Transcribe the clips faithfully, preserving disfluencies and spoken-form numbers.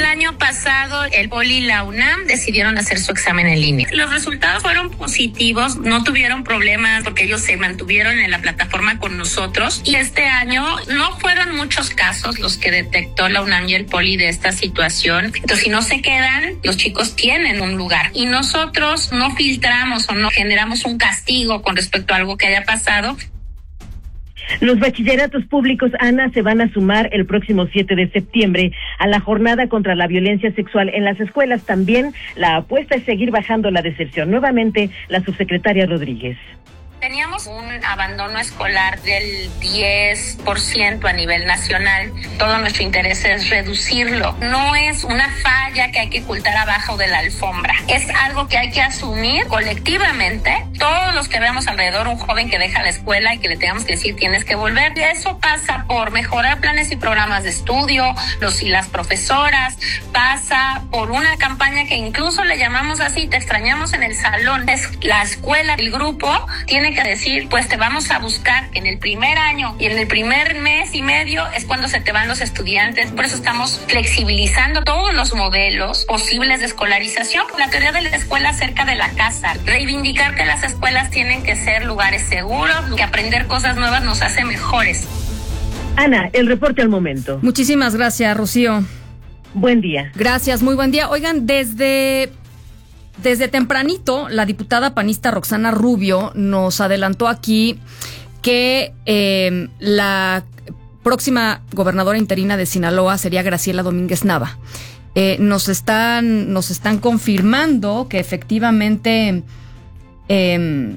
año pasado, el Poli y la UNAM decidieron hacer su examen en línea. Los resultados fueron positivos, no tuvieron problemas porque ellos se mantuvieron en la plataforma con nosotros. Y este año no fueron muchos casos los que detectó la UNAM y el Poli de esta situación. Entonces, si no se quedan, los chicos tienen un lugar. Y nosotros no filtramos o no generamos un castigo con respecto a algo que haya pasado. Los bachilleratos públicos, Ana, se van a sumar el próximo siete de septiembre a la jornada contra la violencia sexual en las escuelas. También la apuesta es seguir bajando la deserción. Nuevamente, la subsecretaria Rodríguez. Teníamos un abandono escolar del diez por ciento a nivel nacional. Todo nuestro interés es reducirlo. No es una falla que hay que ocultar abajo de la alfombra. Es algo que hay que asumir colectivamente. Todos los que veamos alrededor un joven que deja la escuela y que le tengamos que decir tienes que volver. Y eso pasa por mejorar planes y programas de estudio, los y las profesoras. Pasa por una campaña que incluso le llamamos así, te extrañamos en el salón. Es la escuela, el grupo tiene que decir, pues te vamos a buscar en el primer año y en el primer mes y medio es cuando se te van los estudiantes. Por eso estamos flexibilizando todos los modelos posibles de escolarización. La teoría de la escuela cerca de la casa. Reivindicar que las escuelas tienen que ser lugares seguros, que aprender cosas nuevas nos hace mejores. Ana, el reporte al momento. Muchísimas gracias, Rocío. Buen día. Gracias, muy buen día. Oigan, desde... Desde tempranito, la diputada panista Roxana Rubio nos adelantó aquí que eh, la próxima gobernadora interina de Sinaloa sería Graciela Domínguez Nava. Eh, nos están, nos están confirmando que efectivamente eh,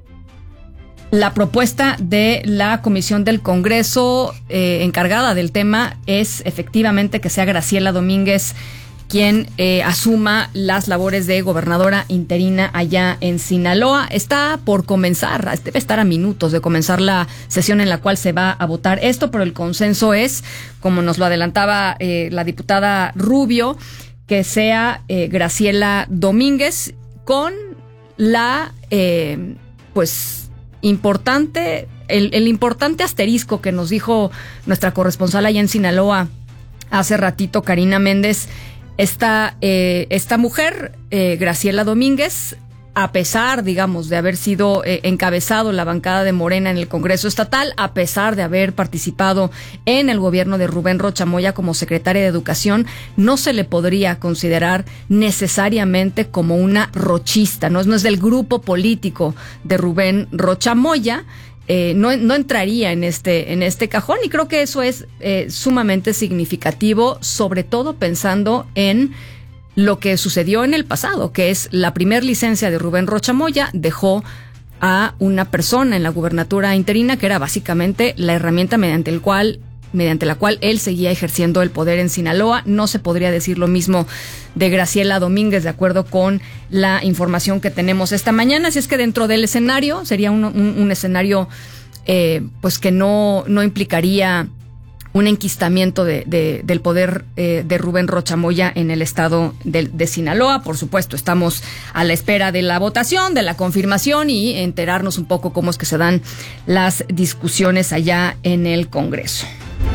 la propuesta de la Comisión del Congreso eh, encargada del tema es efectivamente que sea Graciela Domínguez quien eh, asuma las labores de gobernadora interina allá en Sinaloa. Está por comenzar, debe estar a minutos de comenzar la sesión en la cual se va a votar esto, pero el consenso es, como nos lo adelantaba eh, la diputada Rubio, que sea eh, Graciela Domínguez con la, eh, pues, importante, el, el importante asterisco que nos dijo nuestra corresponsal allá en Sinaloa hace ratito, Karina Méndez. Esta, eh, esta mujer, eh, Graciela Domínguez, a pesar, digamos, de haber sido eh, encabezado la bancada de Morena en el Congreso Estatal, a pesar de haber participado en el gobierno de Rubén Rocha Moya como secretaria de Educación, no se le podría considerar necesariamente como una rochista, no, no es del grupo político de Rubén Rocha Moya. Eh, no, no entraría en este, en este cajón, y creo que eso es eh, sumamente significativo, sobre todo pensando en lo que sucedió en el pasado, que es la primer licencia de Rubén Rocha Moya dejó a una persona en la gubernatura interina que era básicamente la herramienta mediante el cual mediante la cual él seguía ejerciendo el poder en Sinaloa. No se podría decir lo mismo de Graciela Domínguez, de acuerdo con la información que tenemos esta mañana. Así es que dentro del escenario, sería un, un, un escenario eh, pues que no, no implicaría un enquistamiento de, de, del poder eh, de Rubén Rocha Moya en el estado de, de Sinaloa. Por supuesto, estamos a la espera de la votación, de la confirmación y enterarnos un poco cómo es que se dan las discusiones allá en el Congreso.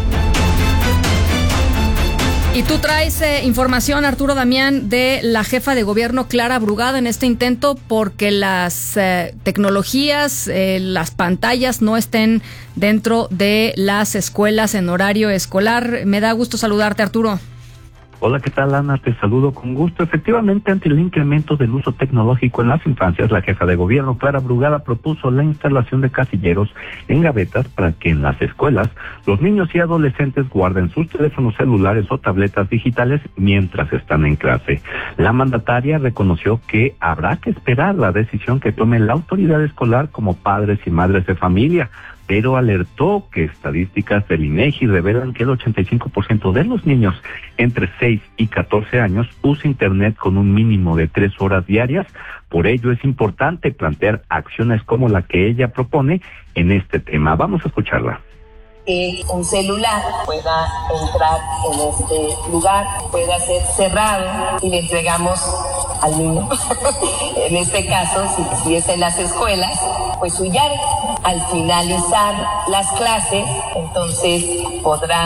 Y tú traes eh, información, Arturo Damián, de la jefa de gobierno Clara Brugada en este intento porque las eh, tecnologías, eh, las pantallas no estén dentro de las escuelas en horario escolar. Me da gusto saludarte, Arturo. Hola, ¿qué tal, Ana? Te saludo con gusto. Efectivamente, ante el incremento del uso tecnológico en las infancias, la jefa de gobierno, Clara Brugada, propuso la instalación de casilleros en gavetas para que en las escuelas los niños y adolescentes guarden sus teléfonos celulares o tabletas digitales mientras están en clase. La mandataria reconoció que habrá que esperar la decisión que tome la autoridad escolar como padres y madres de familia, pero alertó que estadísticas del INEGI revelan que el ochenta y cinco por ciento de los niños entre seis y catorce años usa Internet con un mínimo de tres horas diarias. Por ello es importante plantear acciones como la que ella propone en este tema. Vamos a escucharla. Que un celular pueda entrar en este lugar, pueda ser cerrado y le entregamos al niño. En este caso, si, si es en las escuelas, pues su llave. Al finalizar las clases, entonces podrá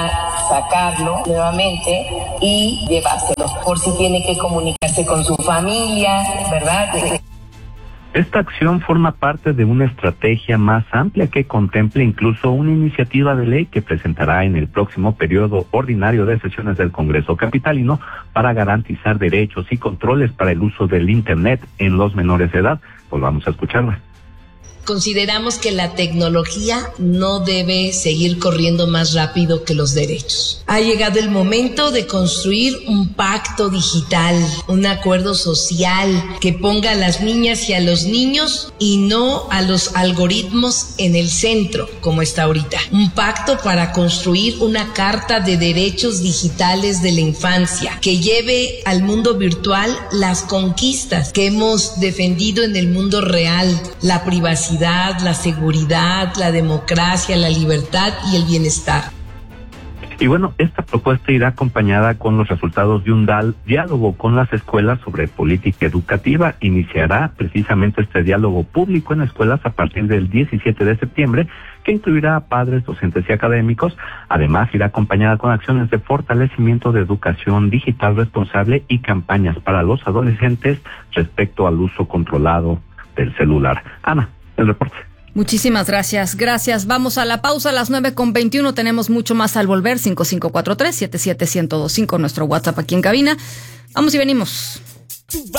sacarlo nuevamente y llevárselo, por si tiene que comunicarse con su familia, ¿verdad? Esta acción forma parte de una estrategia más amplia que contempla incluso una iniciativa de ley que presentará en el próximo periodo ordinario de sesiones del Congreso capitalino para garantizar derechos y controles para el uso del Internet en los menores de edad. Pues vamos a escucharla. Consideramos que la tecnología no debe seguir corriendo más rápido que los derechos. Ha llegado el momento de construir un pacto digital, un acuerdo social que ponga a las niñas y a los niños y no a los algoritmos en el centro, como está ahorita. Un pacto para construir una carta de derechos digitales de la infancia que lleve al mundo virtual las conquistas que hemos defendido en el mundo real, la privacidad, la seguridad, la democracia, la libertad y el bienestar. Y bueno, esta propuesta irá acompañada con los resultados de un diálogo con las escuelas sobre política educativa. Iniciará precisamente este diálogo público en escuelas a partir del diecisiete de septiembre, que incluirá a padres, docentes y académicos. Además, irá acompañada con acciones de fortalecimiento de educación digital responsable y campañas para los adolescentes respecto al uso controlado del celular. Ana, el reporte. Muchísimas gracias, gracias. Vamos a la pausa a las nueve con veintiuno. Tenemos mucho más al volver. cinco cinco cuatro tres, siete siete uno cero dos cinco, nuestro WhatsApp aquí en cabina. Vamos y venimos.